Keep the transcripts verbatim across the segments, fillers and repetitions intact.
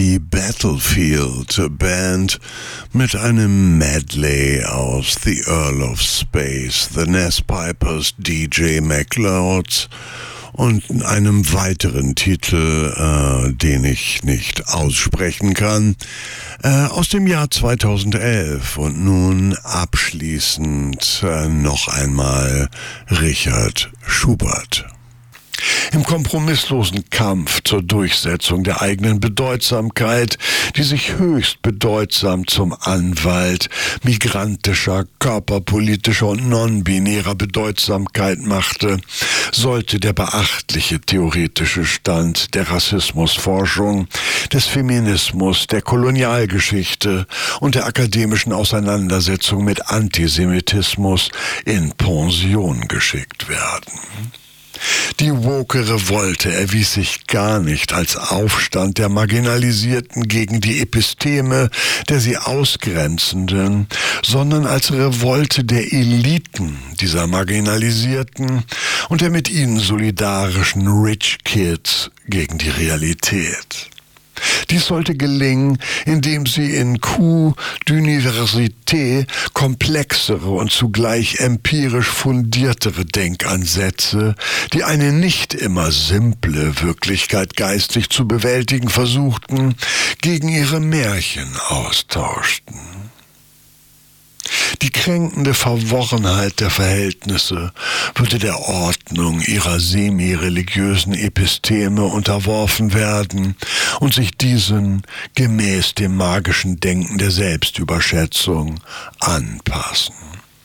die Battlefield Band mit einem Medley aus The Earl of Space, The Nez Pipers, D J McLeod und einem weiteren Titel, äh, den ich nicht aussprechen kann, äh, aus dem Jahr zweitausendelf. Und nun abschließend äh, noch einmal Richard Schubert. Im kompromisslosen Kampf zur Durchsetzung der eigenen Bedeutsamkeit, die sich höchst bedeutsam zum Anwalt migrantischer, körperpolitischer und non-binärer Bedeutsamkeit machte, sollte der beachtliche theoretische Stand der Rassismusforschung, des Feminismus, der Kolonialgeschichte und der akademischen Auseinandersetzung mit Antisemitismus in Pension geschickt werden. Die woke Revolte erwies sich gar nicht als Aufstand der Marginalisierten gegen die Episteme der sie Ausgrenzenden, sondern als Revolte der Eliten dieser Marginalisierten und der mit ihnen solidarischen Rich Kids gegen die Realität. Dies sollte gelingen, indem sie in Coup d'Université komplexere und zugleich empirisch fundiertere Denkansätze, die eine nicht immer simple Wirklichkeit geistig zu bewältigen versuchten, gegen ihre Märchen austauschten. Die kränkende Verworrenheit der Verhältnisse würde der Ordnung ihrer semi-religiösen Episteme unterworfen werden und sich diesen gemäß dem magischen Denken der Selbstüberschätzung anpassen.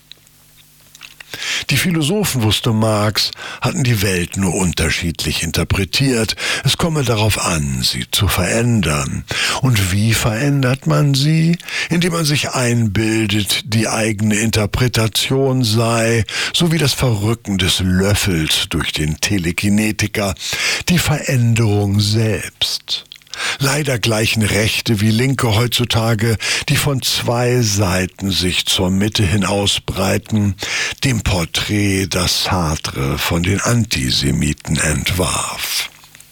Die Philosophen, wusste Marx, hatten die Welt nur unterschiedlich interpretiert. Es komme darauf an, sie zu verändern. Und wie verändert man sie? Indem man sich einbildet, die eigene Interpretation sei, so wie das Verrücken des Löffels durch den Telekinetiker, die Veränderung selbst. Leider gleichen Rechte wie Linke heutzutage, die von zwei Seiten sich zur Mitte hin ausbreiten, dem Porträt, das Sartre von den Antisemiten entwarf.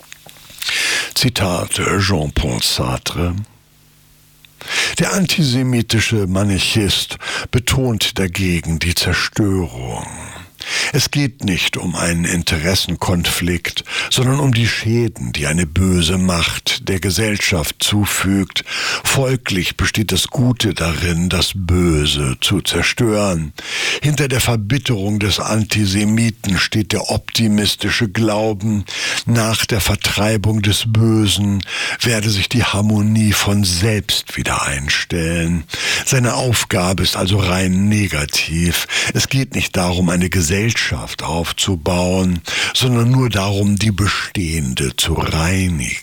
Zitat Jean-Paul Sartre. Der antisemitische Manichist betont dagegen die Zerstörung. Es geht nicht um einen Interessenkonflikt, sondern um die Schäden, die eine böse Macht der Gesellschaft zufügt. Folglich besteht das Gute darin, das Böse zu zerstören. Hinter der Verbitterung des Antisemiten steht der optimistische Glauben, nach der Vertreibung des Bösen werde sich die Harmonie von selbst wieder einstellen. Seine Aufgabe ist also rein negativ. Es geht nicht darum, eine Gesellschaft Gesellschaft aufzubauen, sondern nur darum, die bestehende zu reinigen.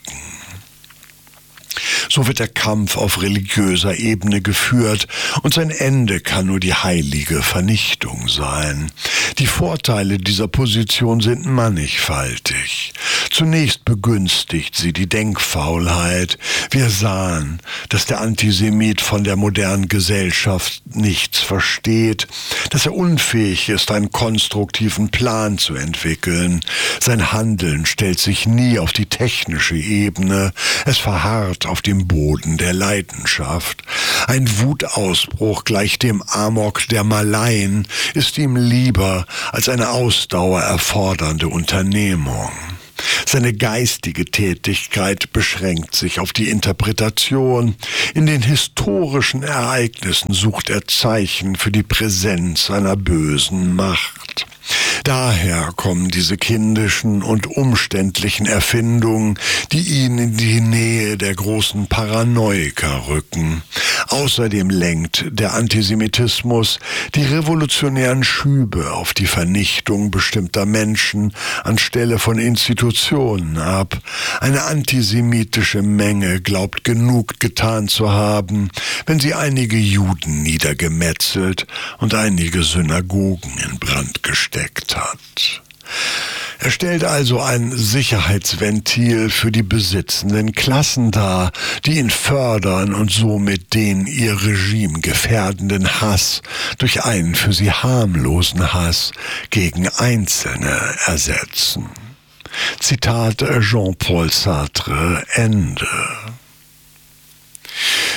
So wird der Kampf auf religiöser Ebene geführt und sein Ende kann nur die heilige Vernichtung sein. Die Vorteile dieser Position sind mannigfaltig. Zunächst begünstigt sie die Denkfaulheit. Wir sahen, dass der Antisemit von der modernen Gesellschaft nichts versteht, dass er unfähig ist, einen konstruktiven Plan zu entwickeln. Sein Handeln stellt sich nie auf die technische Ebene, es verharrt auf dem Boden der Leidenschaft. Ein Wutausbruch gleich dem Amok der Malaien ist ihm lieber als eine Ausdauer erfordernde Unternehmung. Seine geistige Tätigkeit beschränkt sich auf die Interpretation. In den historischen Ereignissen sucht er Zeichen für die Präsenz einer bösen Macht. Daher kommen diese kindischen und umständlichen Erfindungen, die ihn in die Nähe der großen Paranoiker rücken. Außerdem lenkt der Antisemitismus die revolutionären Schübe auf die Vernichtung bestimmter Menschen anstelle von Institutionen ab. Eine antisemitische Menge glaubt genug getan zu haben, wenn sie einige Juden niedergemetzelt und einige Synagogen in Brand gesteckt hat. Er stellt also ein Sicherheitsventil für die besitzenden Klassen dar, die ihn fördern und somit den ihr Regime gefährdenden Hass durch einen für sie harmlosen Hass gegen Einzelne ersetzen. Zitat Jean-Paul Sartre, Ende.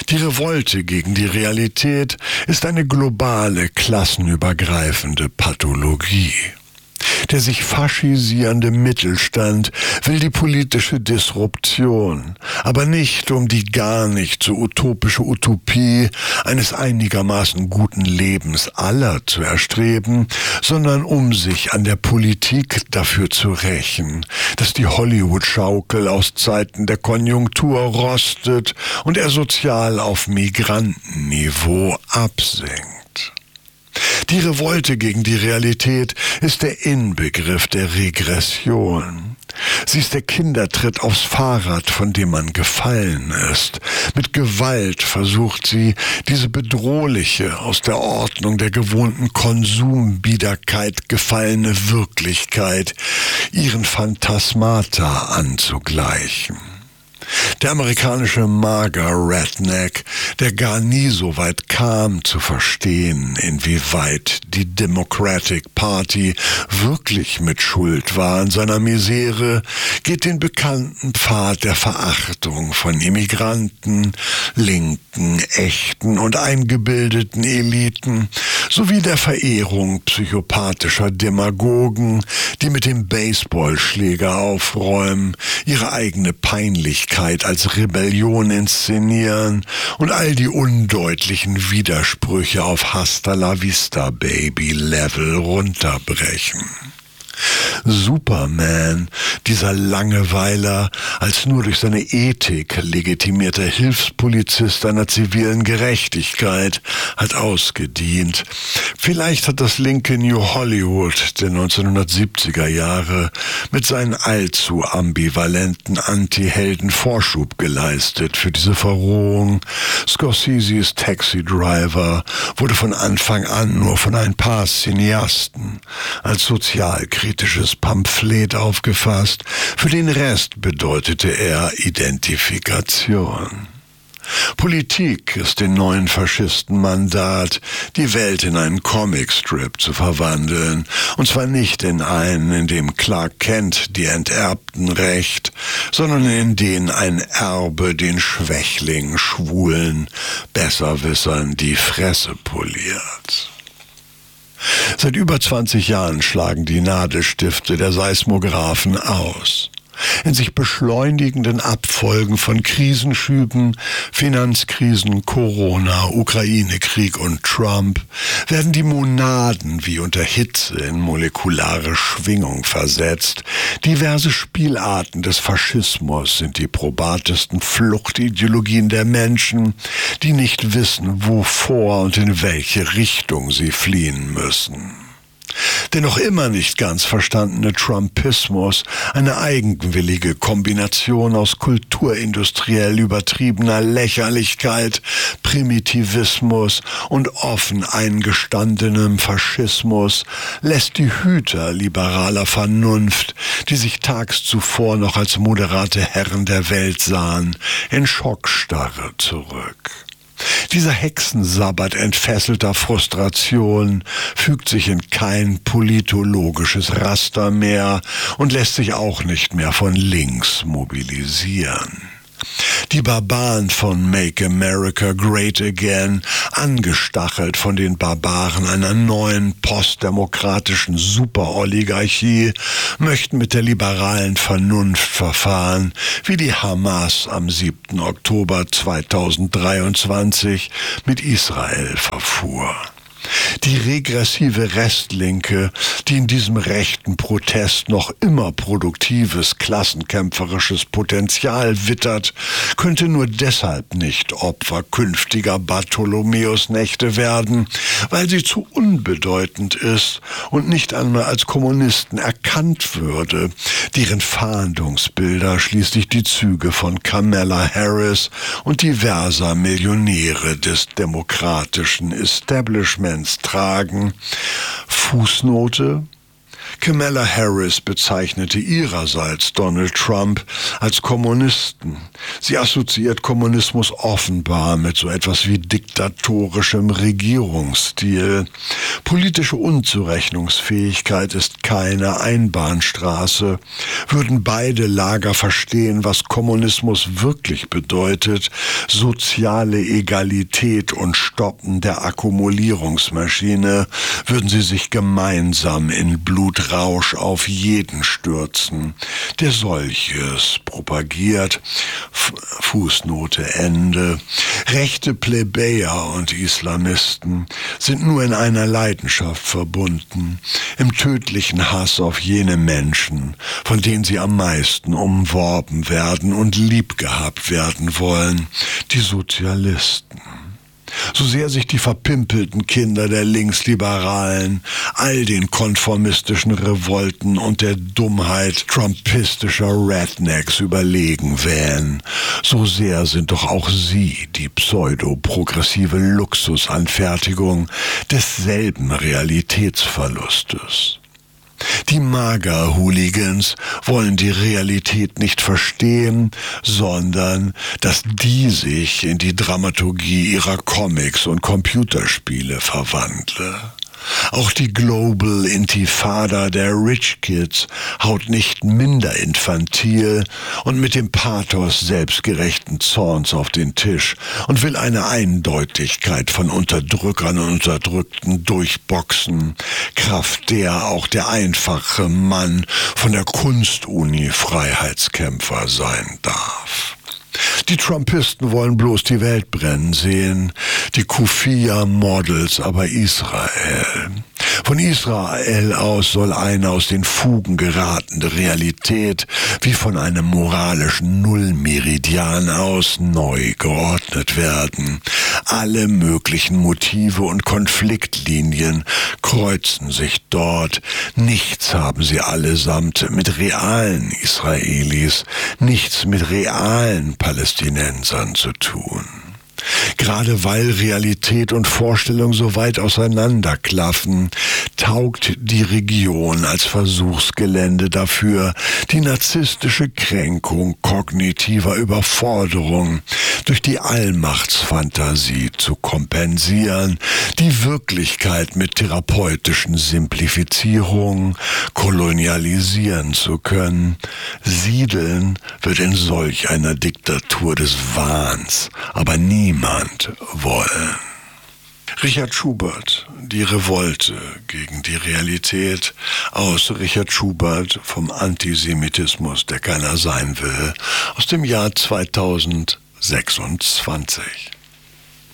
Die Revolte gegen die Realität ist eine globale, klassenübergreifende Pathologie. Der sich faschisierende Mittelstand will die politische Disruption, aber nicht um die gar nicht so utopische Utopie eines einigermaßen guten Lebens aller zu erstreben, sondern um sich an der Politik dafür zu rächen, dass die Hollywood-Schaukel aus Zeiten der Konjunktur rostet und er sozial auf Migrantenniveau absinkt. Die Revolte gegen die Realität ist der Inbegriff der Regression. Sie ist der Kindertritt aufs Fahrrad, von dem man gefallen ist. Mit Gewalt versucht sie, diese bedrohliche, aus der Ordnung der gewohnten Konsumbiederkeit gefallene Wirklichkeit ihren Phantasmata anzugleichen. Der amerikanische Mager-Redneck, der gar nie so weit kam zu verstehen, inwieweit die Democratic Party wirklich mit Schuld war an seiner Misere, geht den bekannten Pfad der Verachtung von Immigranten, linken, echten und eingebildeten Eliten sowie der Verehrung psychopathischer Demagogen, die mit dem Baseballschläger aufräumen, ihre eigene Peinlichkeit als Rebellion inszenieren und all die undeutlichen Widersprüche auf Hasta la Vista Baby Level runterbrechen. Superman, dieser Langeweiler, als nur durch seine Ethik legitimierter Hilfspolizist einer zivilen Gerechtigkeit, hat ausgedient. Vielleicht hat das linke New Hollywood der neunzehnhundertsiebziger Jahre mit seinen allzu ambivalenten Anti-Helden Vorschub geleistet für diese Verrohung. Scorseses Taxi Driver wurde von Anfang an nur von ein paar Cineasten als sozialkritisch kritisches Pamphlet aufgefasst. Für den Rest bedeutete er Identifikation. Politik ist den neuen Faschisten Mandat, die Welt in einen Comicstrip zu verwandeln. Und zwar nicht in einen, in dem Clark Kent die Enterbten rächt, sondern in den ein Erbe den Schwächlingen, Schwulen, Besserwissern die Fresse poliert. Seit über zwanzig Jahren schlagen die Nadelstifte der Seismographen aus. In sich beschleunigenden Abfolgen von Krisenschüben, Finanzkrisen, Corona, Ukraine-Krieg und Trump werden die Monaden wie unter Hitze in molekulare Schwingung versetzt. Diverse Spielarten des Faschismus sind die probatesten Fluchtideologien der Menschen, die nicht wissen, wovor und in welche Richtung sie fliehen müssen. Der noch immer nicht ganz verstandene Trumpismus, eine eigenwillige Kombination aus kulturindustriell übertriebener Lächerlichkeit, Primitivismus und offen eingestandenem Faschismus, lässt die Hüter liberaler Vernunft, die sich tags zuvor noch als moderate Herren der Welt sahen, in Schockstarre zurück. Dieser Hexensabbat entfesselter Frustration fügt sich in kein politologisches Raster mehr und lässt sich auch nicht mehr von links mobilisieren. Die Barbaren von Make America Great Again, angestachelt von den Barbaren einer neuen postdemokratischen Superoligarchie, möchten mit der liberalen Vernunft verfahren, wie die Hamas am siebten Oktober zweitausenddreiundzwanzig mit Israel verfuhr. Die regressive Restlinke, die in diesem rechten Protest noch immer produktives, klassenkämpferisches Potenzial wittert, könnte nur deshalb nicht Opfer künftiger Bartholomäusnächte werden, weil sie zu unbedeutend ist und nicht einmal als Kommunisten erkannt würde, deren Fahndungsbilder schließlich die Züge von Kamala Harris und diverser Millionäre des demokratischen Establishments tragen. Fußnote: Kamala Harris bezeichnete ihrerseits Donald Trump als Kommunisten. Sie assoziiert Kommunismus offenbar mit so etwas wie diktatorischem Regierungsstil. Politische Unzurechnungsfähigkeit ist keine Einbahnstraße. Würden beide Lager verstehen, was Kommunismus wirklich bedeutet, soziale Egalität und Stoppen der Akkumulierungsmaschine, würden sie sich gemeinsam in Blutrausch auf jeden stürzen, der solches propagiert. F- Fußnote Ende. Rechte Plebejer und Islamisten sind nur in einer Leidenschaft verbunden, im tödlichen Hass auf jene Menschen, von denen sie am meisten umworben werden und liebgehabt werden wollen, die Sozialisten. So sehr sich die verpimpelten Kinder der Linksliberalen all den konformistischen Revolten und der Dummheit trumpistischer Rednecks überlegen wähnen, so sehr sind doch auch sie die pseudoprogressive Luxusanfertigung desselben Realitätsverlustes. Die MAGA-Hooligans wollen die Realität nicht verstehen, sondern dass die sich in die Dramaturgie ihrer Comics und Computerspiele verwandle. Auch die Global Intifada der Rich Kids haut nicht minder infantil und mit dem Pathos selbstgerechten Zorns auf den Tisch und will eine Eindeutigkeit von Unterdrückern und Unterdrückten durchboxen, Kraft der auch der einfache Mann von der Kunstuni Freiheitskämpfer sein darf. Die Trumpisten wollen bloß die Welt brennen sehen, die Kufia-Models aber Israel. Von Israel aus soll eine aus den Fugen geratene Realität wie von einem moralischen Nullmeridian aus neu geordnet werden. Alle möglichen Motive und Konfliktlinien kreuzen sich dort. Nichts haben sie allesamt mit realen Israelis, nichts mit realen Palästinensern zu tun. Gerade weil Realität und Vorstellung so weit auseinanderklaffen, taugt die Region als Versuchsgelände dafür, die narzisstische Kränkung kognitiver Überforderung durch die Allmachtsfantasie zu kompensieren, die Wirklichkeit mit therapeutischen Simplifizierungen kolonialisieren zu können. Siedeln wird in solch einer Diktatur des Wahns aber niemand wollen. Richard Schubert, die Revolte gegen die Realität, aus Richard Schubert vom Antisemitismus, der keiner sein will, aus dem Jahr zweitausendsechsundzwanzig.